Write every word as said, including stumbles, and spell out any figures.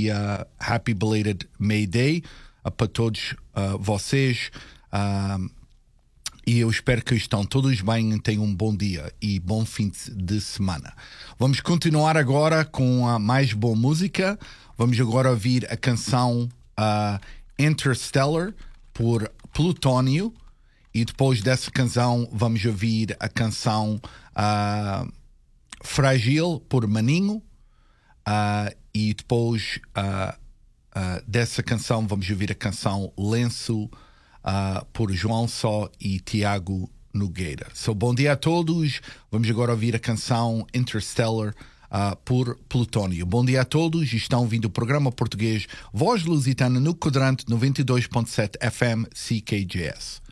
e uh, Happy Belated May Day uh, para todos uh, vocês. Uh, e eu espero que estão todos bem, tenham um bom dia e bom fim de semana. Vamos continuar agora com a mais boa música. Vamos agora ouvir a canção uh, Interstellar por Plutónio. E depois dessa canção vamos ouvir a canção uh, Frágil por Maninho. Uh, e depois uh, uh, dessa canção vamos ouvir a canção Lenço uh, por João Só e Tiago Nogueira. So, bom dia a todos. Vamos agora ouvir a canção Interstellar uh, por Plutónio. Bom dia a todos. Estão ouvindo o programa português Voz Lusitana no quadrante noventa e dois ponto sete F M C K J S.